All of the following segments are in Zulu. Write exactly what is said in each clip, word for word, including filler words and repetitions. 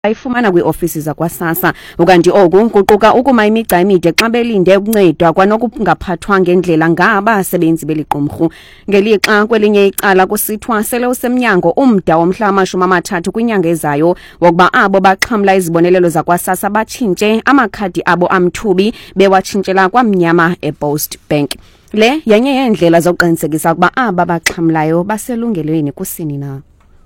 ayifumana kwi-ofisi zakwa-SASSA ukanti oku kuquka ukuma imigca emide xa belinde ukuncedwa kwanokungaphathwa ngendlela ngabasebenzi beliqumrhu. Ngelixa kwelinye icala kusithwa sele usemnyango umda womhla wamashumi amathathu kwinyanga ezayo wokuba abo baxhamla izibonelelo zakwa-SASSA batshintshe amakhadi abo amthubi bewatshintshela kwamnyama ePost Bank. Le yenye yeendlela zokuqinisekisa ukuba aba baxhamlayo baselungelweni kusini na.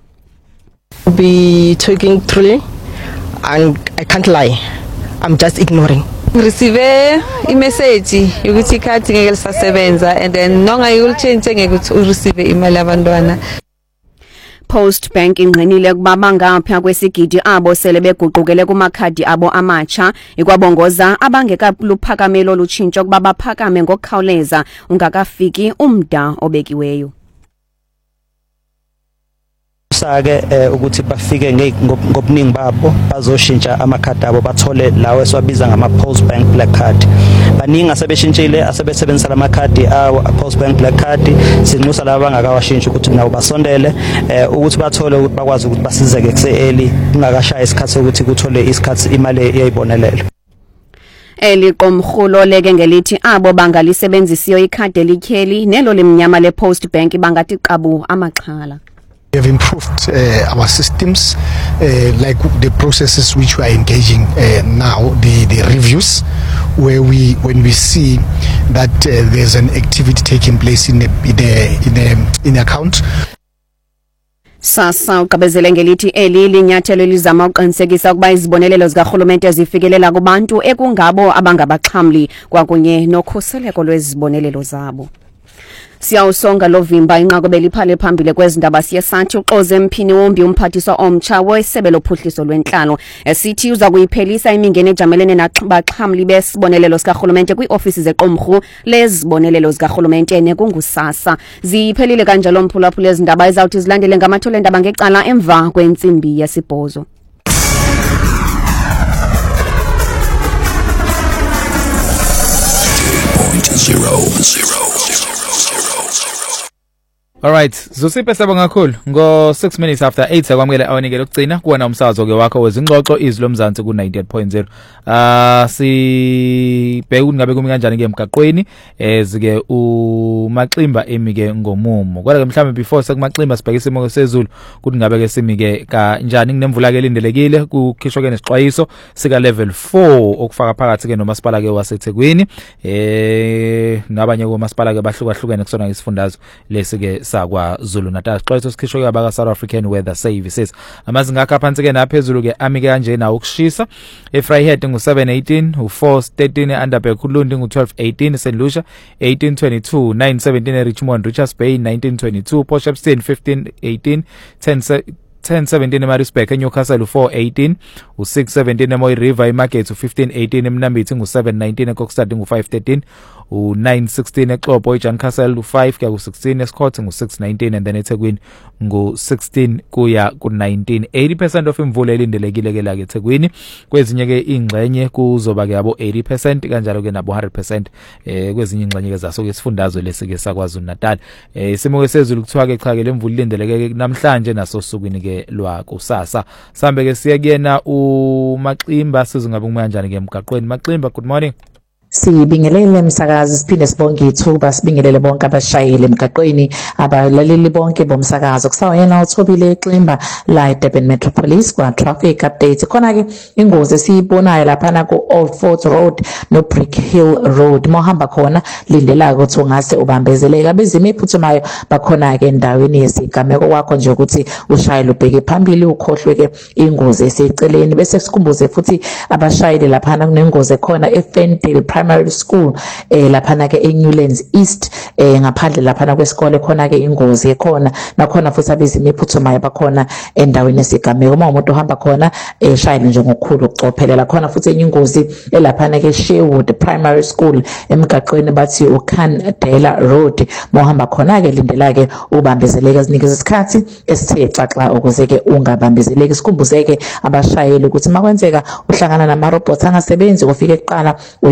Be talking through and I can't lie, I'm just ignoring. Receive i-message ukuthi ikhadi ngeke lisasebenza and then nonga yikutshintshe ngeke ukuthi ureceive imali abantwana. Post Bank ingqinile ukuba bangapha kwesigidi abo sele beguqukele kumakhadi abo amatsha ikwabongoza abangekaphakamelo olutshintsho ukuba baphakame ngokukhawuleza ungakafiki umda obekiweyo. Sake ukuthi bafike ngobuningi babo bazoshintsha amakhadi abo bathole lawo esiwabiza ngama Post Bank Black Card. Baningi asebeshintshile asebesebenzisa lamakhadi awo Post Bank Black Card sinxusa laba bangakawashintsha ukuthi nawo basondele ukuthi bathole ukuthi bakwazi ukuthi basizeke kuse-early kungakashaya isikhathi ukuthi kuthole isikhathi imali eyayibonelelo. Eli qomrhulo leke ngelithi abo bangalisebenzisiyo ikhadi elityheli nelo lemnyama le Post Bank bangathi qabu amaxhala. We have improved uh, our systems, uh, like the processes which we are engaging uh, now, the, the reviews, where we, when we see that uh, there's an activity taking place in the, in the, in the, in the account. SASSA uqabezele ngelithi eli linyathelo elizama uqinisekisa ukuba izibonelelo zikarhulumente zifikelela kubantu ekungabo abangabaxhamli kwakunye nokhuseleko lwezibonelelo zabo. Siyawusonga lovimba inqako beliphale phambili kwezindaba siye sathi uXoze Mphini Wombi umphathiswa omtsha wesebe lophuhliso lwentlalo esithi uza kuyiphelisa imingeni ejamelene nabaxhamli besibonelelo sikarhulumente kwiofisi zequmrhu lezibonelelo zikarhulumente nekungusasa. Ziphelile kanjalo mphulaphula ezindaba ezawuthi zilandele ngamathole endaba ngecala emva kwentsimbi yesibhozo. zero zero. Alright, Zosiphe sabonga kakhulu ngo six minutes after eight sakwamukele awanikele ukugcina kuona umsakazo ke wakho wezingxoxo izwi lomzansi ku ninety-eight point zero. Ah si bheka ngabe kumi kanjani ke emgaqweni ezike uMaximba emike ngomumo. Kodwa ke mhlambe before sekuMaximba sibheke isimo sezulu kuthi ngabe ke simike kanjani kunemvula ke lindelekile kukhishwa ke nesixwayiso sika level four okufaka phakathi ke nomasipala ke waseThekwini eh nabanye komasipala ke bahlukahlukene kusona isifundazwe lesike sakwa Zulu Natal. Xwayiso sikhishwe ke abaka South African Weather Services. Amazinga akha phansi ke naphezulu ke amike kanje na ukushisa. eVryheid ngu seven eighteen, u four thirteen eUnderberg uLundi ngu twelve eighteen, Saint Lucia eighteen twenty-two, nine seventeen eRichmond Richards Bay nineteen twenty-two, Port Shepstone fifteen eighteen, ten seventeen eMaritzburg eNewcastle u four eighteen, u six seventeen eMoy River eMarket u fifteen eighteen eMnambithi ngu seven nineteen eKokstad ngu five thirteen, u-nine sixteen eXhopo eJankasel u-five kuya ku-sixteen eScott ngu-six nineteen and then eThekwini ngu-sixteen kuya ku-nineteen. eighty percent of imvula elindelekile ke la ke eThekwini, kwezinye ke ingxenye kuzoba ke yabo eighty percent kanjalo ke nabo one hundred percent eh kwezinye ingxenye ke zaso ke sifundazwe lesike sakwaZulu Natal. Eh isimo ke sezulu kuthiwa ke cha ke lemvula ilindeleke namhlanje naso sukwini ke lwa kusasa. Sambe ke siye kuyena uMaximba sizongabe kumoya kanjani ke emgaqweni. Maximba, good morning. Sibingelele msakazi siphinde sibonge ithuba sibingelele bonke abashayeli emgaqweni abalaleli bonke bomsakazo kusawuyena uThobile Ximba la eDurban Metropolis kwa traffic update. Khona ke ingozi esiyibonayo lapha ku Old Fort Road no Brick Hill Road mohamba khona lindela ukuthi ungase ubambezeleka bezimo ephuthumayo bakhona ke endaweni yesigameko kwakho nje ukuthi ushayele ubheke phambili ukhohlwe ke ingozi eseceleni bese sikhumbuze futhi abashayeli lapha kunengozi ekhona eFendale Primary School eh lapha ke eNewlands East eh ngaphandle lapha kwesikole khona ke ingozi ekhona nakhona futhi abezimo ephuthumayo bakhona endaweni yesigameko uma umuntu ohamba khona eshayele nje ngokukhulu ukucophelela khona futhi enye ingozi elapha ke Sherwood Primary School emgaqweni bathi uKhandela Road mohamba khona ke lindela ke ubambezeleka zinikeza isikhathi esithe xaxa ukuze ke ungabambezeleki. Sikhumbuzeke abashayeli ukuthi makwenzeka uhlangana nama robots angasebenzi ufike eqala uyena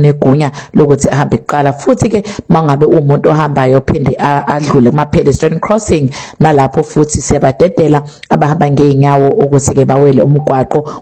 unegunya lokuthi ahambe kuqala futhi ke mangabe umuntu ohambayo phinde adlule kuma pedestrian crossing nalapho futhi siyabadedela abahamba ngeenyawo ukuthi ke bawele umgwaqo